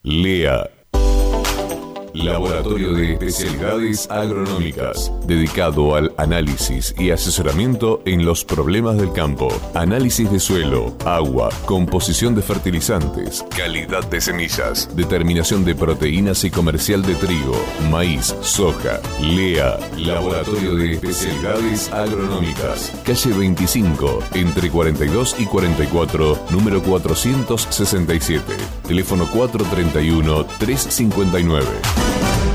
LEA. Laboratorio de Especialidades Agronómicas, dedicado al análisis y asesoramiento en los problemas del campo. Análisis de suelo, agua, composición de fertilizantes, calidad de semillas, determinación de proteínas y comercial de trigo, maíz, soja. LEA, Laboratorio de Especialidades Agronómicas. Calle 25, entre 42 y 44, número 467. Teléfono 431-359.